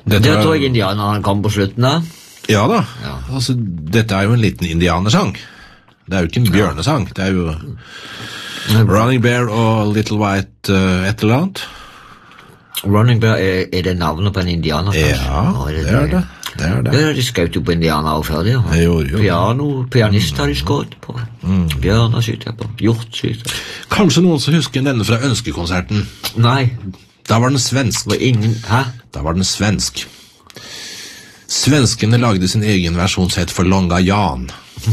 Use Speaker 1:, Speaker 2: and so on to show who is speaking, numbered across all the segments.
Speaker 1: Det tror jeg indianerne kom på slutten da.
Speaker 2: Ja da, altså, dette jo en liten indianersang. Det jo ikke en bjørnesang, det jo Running Bear og Little White et eller annet.
Speaker 1: Running Bear, det navnet på en indianer?
Speaker 2: Ja, det.
Speaker 1: Ja, de skjøt jo på indianer og før det. Pianist har de skjøt på. Bjørner skyter på. Hjort skyter.
Speaker 2: Kanskje noen som husker denne fra ønskekonserten?
Speaker 1: Nei.
Speaker 2: Da var den svensk. Da var den svensk. Svenskene lagde sin egen versjon sett for Longa Jan.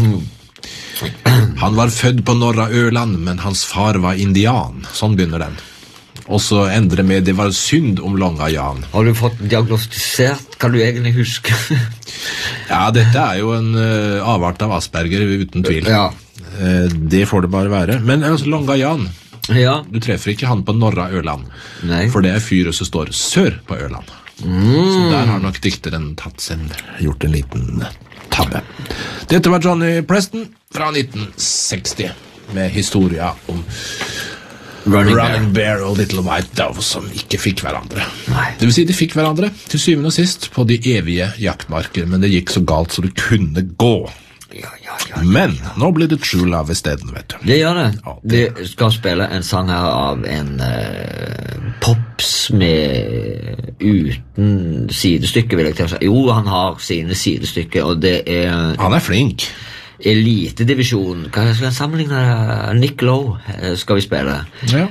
Speaker 2: Han var født på Norra Øland, men hans far var indian. Sånn begynner den. Og så endre med det var synd om Longa Jan.
Speaker 1: Har du fått diagnostisert? Kan du egentlig huske?
Speaker 2: Ja, dette jo en avart av Asperger, uten tvil.
Speaker 1: Ja.
Speaker 2: Det får det bare være. Men altså, Longa Jan, du treffer ikke han på Norra Øland.
Speaker 1: Nei.
Speaker 2: For det fyret som står sør på Øland. Så der har nok dikteren gjort en liten tabbe. Dette var Johnny Preston fra 1960, med historia om Running Bear og Little White Dove som ikke fikk hverandre.
Speaker 1: Nei.
Speaker 2: Det vil si, de fikk hverandre til syvende og sist på de evige jaktmarker, men det gikk så galt så det kunne gå. Men nå blir det True Love I stedet, vet du.
Speaker 1: Det gjør det. Vi skal spille en sang her av en pops med uten sidestykke, vil jeg til å si. Jo, han har sine sidestykker, og det
Speaker 2: Han flink.
Speaker 1: Elitedivisjon. Hva skal jeg sammenligne? Nick Lowe skal vi spille.
Speaker 2: Ja.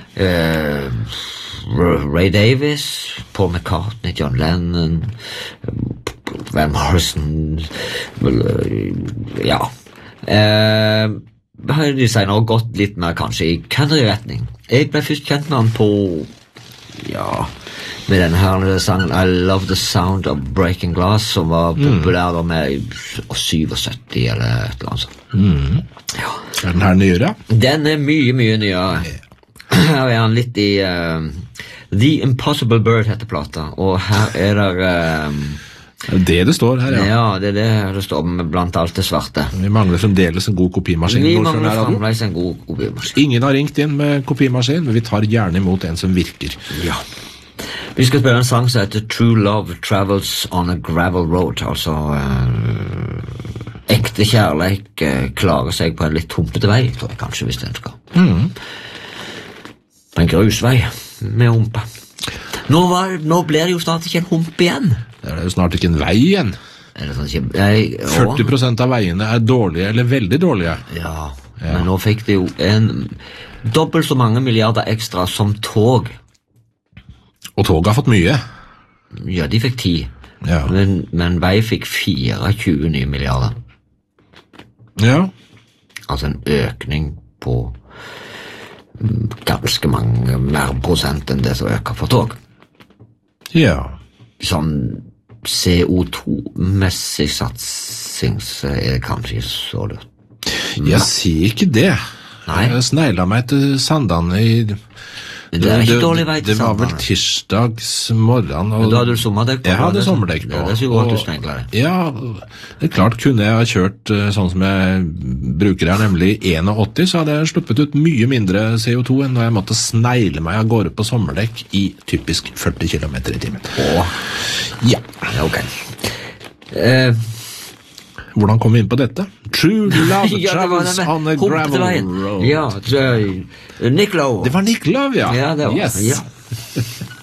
Speaker 1: Ray Davis, Paul McCartney, John Lennon, Van Morrison. Ja. De sier nå gått litt mer kanskje i country-retning. Jeg ble først kjent med han på med denne her sangen I Love the Sound of Breaking Glass, som var populær da med 77 eller et eller annet sånt. Ja.
Speaker 2: Den her nyere?
Speaker 1: Den mye, mye nyere. Her han litt i The Impossible Bird heter plata, og her
Speaker 2: det står her, ja.
Speaker 1: Ja, det det står blant alt det svarte.
Speaker 2: Vi mangler fremdeles en god kopimaskin. Ingen har ringt inn med kopimaskin, men vi tar gjerne imot en som virker.
Speaker 1: Ja. Vi skal spille en sang som heter True Love Travels on a Gravel Road, altså ekte kjærleik klarer seg på en litt humpete vei, tror jeg kanskje, hvis den skal. På en grusvei med humpe. Nå blir det jo snart ikke en hump igjen.
Speaker 2: Det jo snart ikke en vei igjen. 40% av veiene dårlige eller veldig dårlige.
Speaker 1: Ja, men nå fikk de jo dobbelt så mange milliarder ekstra som tog.
Speaker 2: Og tog har fått mye.
Speaker 1: Ja, de fikk 10.
Speaker 2: Ja.
Speaker 1: Men vei fikk 24 nye milliarder.
Speaker 2: Ja.
Speaker 1: Altså en økning på ganske mange mer prosent enn det som øker for tog.
Speaker 2: Ja.
Speaker 1: Sånn CO2-messig satsing så det kanskje så lurt.
Speaker 2: Jeg sier ikke det.
Speaker 1: Nei.
Speaker 2: Jeg sneglet meg til Sandane i...
Speaker 1: Det ikke dårlig vei til
Speaker 2: Det var
Speaker 1: Sandane.
Speaker 2: vel tirsdags morgen.
Speaker 1: Men da hadde du sommerdekk på?
Speaker 2: Jeg hadde sommerdekk på.
Speaker 1: Det er så godt du snegler det.
Speaker 2: Ja, det klart kunne jeg ha kjørt sånn som jeg bruker her, nemlig 81, så hadde jeg sluppet ut mye mindre CO2 enn når jeg måtte snegle meg av gårde på sommerdekk i typisk 40 km i timen. Ja.
Speaker 1: Ok.
Speaker 2: Hvordan kom vi inn på dette? True Love Travels on a Gravel Road.
Speaker 1: Ja, Nick Lowe.
Speaker 2: Det var Nick Lowe, ja.
Speaker 1: Ja, det var.
Speaker 2: Yes.
Speaker 1: Ja.